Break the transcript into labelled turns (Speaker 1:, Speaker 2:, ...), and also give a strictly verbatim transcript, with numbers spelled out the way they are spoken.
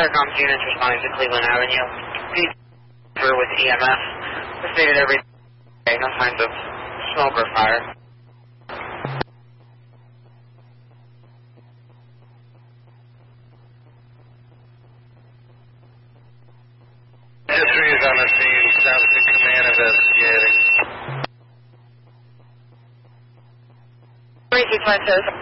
Speaker 1: Firecom's units responding to Cleveland Avenue. Please through with E M S. Stated every day, no signs of smoke or fire.
Speaker 2: History is on the scene. Sounds to command investigating.
Speaker 1: three six one says.